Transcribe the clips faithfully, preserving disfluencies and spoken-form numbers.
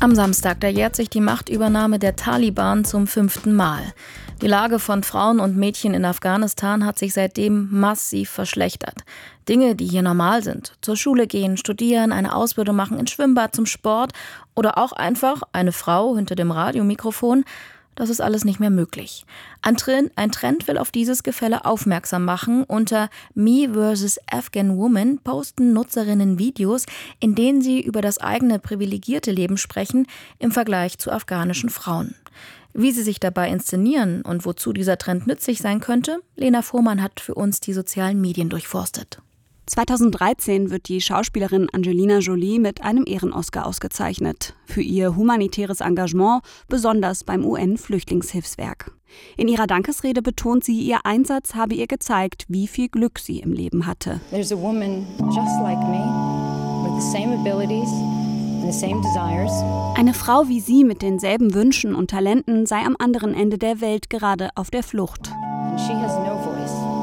Am Samstag, da jährt sich die Machtübernahme der Taliban zum fünften Mal. Die Lage von Frauen und Mädchen in Afghanistan hat sich seitdem massiv verschlechtert. Dinge, die hier normal sind, zur Schule gehen, studieren, eine Ausbildung machen, ins Schwimmbad, zum Sport oder auch einfach eine Frau hinter dem Radiomikrofon, das ist alles nicht mehr möglich. Ein Trend, ein Trend will auf dieses Gefälle aufmerksam machen. Unter Me versus Afghan Woman posten Nutzerinnen Videos, in denen sie über das eigene privilegierte Leben sprechen im Vergleich zu afghanischen Frauen. Wie sie sich dabei inszenieren und wozu dieser Trend nützlich sein könnte, Lena Fuhrmann hat für uns die sozialen Medien durchforstet. zweitausenddreizehn wird die Schauspielerin Angelina Jolie mit einem Ehren-Oscar ausgezeichnet. Für ihr humanitäres Engagement, besonders beim U N-Flüchtlingshilfswerk. In ihrer Dankesrede betont sie, ihr Einsatz habe ihr gezeigt, wie viel Glück sie im Leben hatte. There's a woman just like me, with the same abilities and the same desires. Eine Frau wie sie mit denselben Wünschen und Talenten sei am anderen Ende der Welt gerade auf der Flucht. And she has no voice.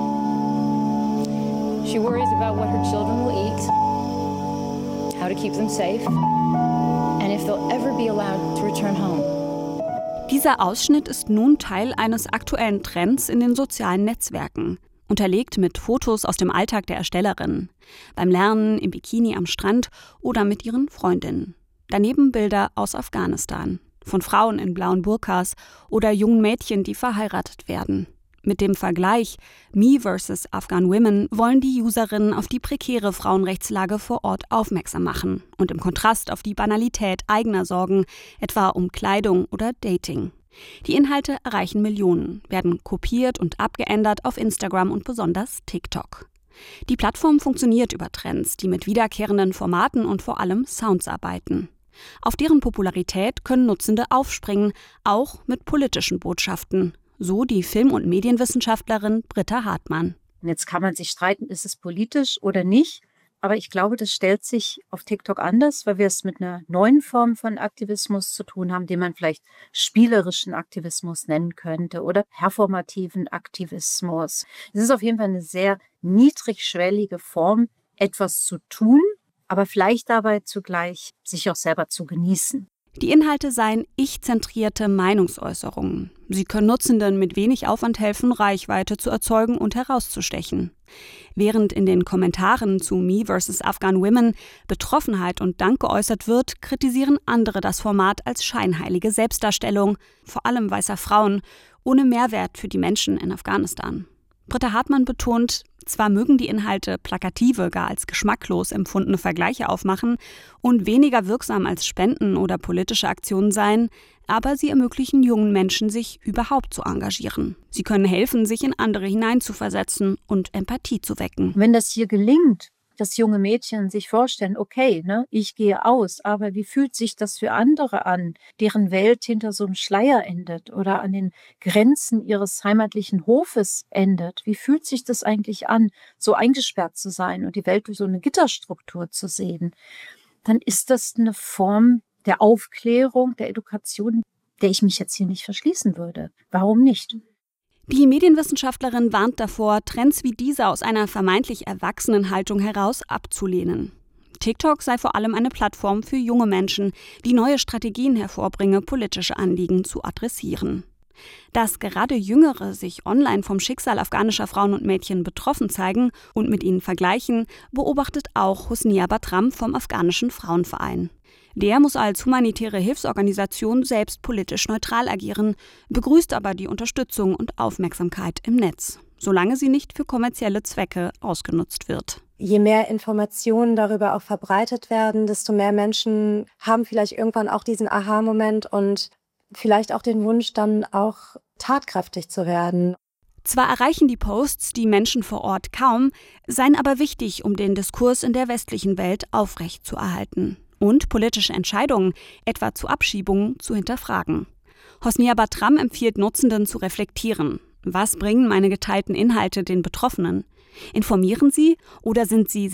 She worries about what her children will eat, how to keep them safe, and if they'll ever be allowed to return home. Dieser Ausschnitt ist nun Teil eines aktuellen Trends in den sozialen Netzwerken, unterlegt mit Fotos aus dem Alltag der Erstellerin, beim Lernen, im Bikini am Strand oder mit ihren Freundinnen. Daneben Bilder aus Afghanistan, von Frauen in blauen Burkas oder jungen Mädchen, die verheiratet werden. Mit dem Vergleich Me versus Afghan Women wollen die Userinnen auf die prekäre Frauenrechtslage vor Ort aufmerksam machen und im Kontrast auf die Banalität eigener Sorgen, etwa um Kleidung oder Dating. Die Inhalte erreichen Millionen, werden kopiert und abgeändert auf Instagram und besonders TikTok. Die Plattform funktioniert über Trends, die mit wiederkehrenden Formaten und vor allem Sounds arbeiten. Auf deren Popularität können Nutzende aufspringen, auch mit politischen Botschaften. So die Film- und Medienwissenschaftlerin Britta Hartmann. Jetzt kann man sich streiten, ist es politisch oder nicht. Aber ich glaube, das stellt sich auf TikTok anders, weil wir es mit einer neuen Form von Aktivismus zu tun haben, den man vielleicht spielerischen Aktivismus nennen könnte oder performativen Aktivismus. Es ist auf jeden Fall eine sehr niedrigschwellige Form, etwas zu tun, aber vielleicht dabei zugleich sich auch selber zu genießen. Die Inhalte seien ich-zentrierte Meinungsäußerungen. Sie können Nutzenden mit wenig Aufwand helfen, Reichweite zu erzeugen und herauszustechen. Während in den Kommentaren zu Me versus Afghan Women Betroffenheit und Dank geäußert wird, kritisieren andere das Format als scheinheilige Selbstdarstellung, vor allem weißer Frauen, ohne Mehrwert für die Menschen in Afghanistan. Britta Hartmann betont, zwar mögen die Inhalte plakative, gar als geschmacklos empfundene Vergleiche aufmachen und weniger wirksam als Spenden oder politische Aktionen sein, aber sie ermöglichen jungen Menschen, sich überhaupt zu engagieren. Sie können helfen, sich in andere hineinzuversetzen und Empathie zu wecken. Wenn das hier gelingt, dass junge Mädchen sich vorstellen, okay, ne, ich gehe aus, aber wie fühlt sich das für andere an, deren Welt hinter so einem Schleier endet oder an den Grenzen ihres heimatlichen Hofes endet? Wie fühlt sich das eigentlich an, so eingesperrt zu sein und die Welt durch so eine Gitterstruktur zu sehen? Dann ist das eine Form der Aufklärung, der Education, der ich mich jetzt hier nicht verschließen würde. Warum nicht? Die Medienwissenschaftlerin warnt davor, Trends wie diese aus einer vermeintlich erwachsenen Haltung heraus abzulehnen. TikTok sei vor allem eine Plattform für junge Menschen, die neue Strategien hervorbringe, politische Anliegen zu adressieren. Dass gerade Jüngere sich online vom Schicksal afghanischer Frauen und Mädchen betroffen zeigen und mit ihnen vergleichen, beobachtet auch Hosnia Batram vom Afghanischen Frauenverein. Der muss als humanitäre Hilfsorganisation selbst politisch neutral agieren, begrüßt aber die Unterstützung und Aufmerksamkeit im Netz, solange sie nicht für kommerzielle Zwecke ausgenutzt wird. Je mehr Informationen darüber auch verbreitet werden, desto mehr Menschen haben vielleicht irgendwann auch diesen Aha-Moment und vielleicht auch den Wunsch, dann auch tatkräftig zu werden. Zwar erreichen die Posts die Menschen vor Ort kaum, seien aber wichtig, um den Diskurs in der westlichen Welt aufrechtzuerhalten und politische Entscheidungen, etwa zu Abschiebungen, zu hinterfragen. Hosnia Batram empfiehlt Nutzenden zu reflektieren. Was bringen meine geteilten Inhalte den Betroffenen? Informieren sie oder sind sie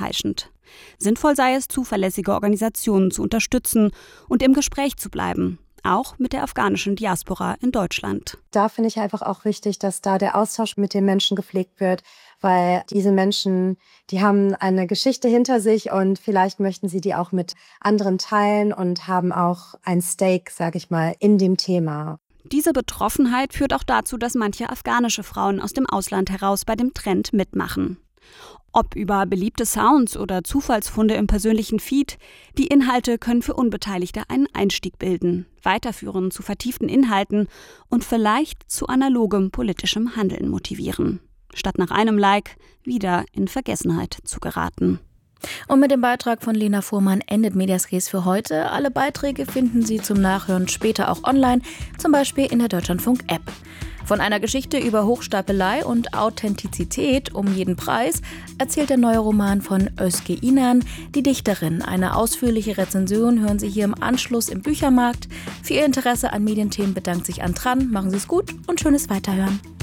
sensationsheischend? Sinnvoll sei es, zuverlässige Organisationen zu unterstützen und im Gespräch zu bleiben, auch mit der afghanischen Diaspora in Deutschland. Da finde ich einfach auch wichtig, dass da der Austausch mit den Menschen gepflegt wird, weil diese Menschen, die haben eine Geschichte hinter sich und vielleicht möchten sie die auch mit anderen teilen und haben auch ein Stake, sage ich mal, in dem Thema. Diese Betroffenheit führt auch dazu, dass manche afghanische Frauen aus dem Ausland heraus bei dem Trend mitmachen. Ob über beliebte Sounds oder Zufallsfunde im persönlichen Feed, die Inhalte können für Unbeteiligte einen Einstieg bilden, weiterführen zu vertieften Inhalten und vielleicht zu analogem politischem Handeln motivieren, statt nach einem Like wieder in Vergessenheit zu geraten. Und mit dem Beitrag von Lena Fuhrmann endet Medias Res für heute. Alle Beiträge finden Sie zum Nachhören später auch online, zum Beispiel in der Deutschlandfunk-App. Von einer Geschichte über Hochstapelei und Authentizität um jeden Preis erzählt der neue Roman von Özge İnan, Die Dichterin. Eine ausführliche Rezension hören Sie hier im Anschluss im Büchermarkt. Für Ihr Interesse an Medienthemen bedankt sich Antran. Machen Sie es gut und schönes Weiterhören.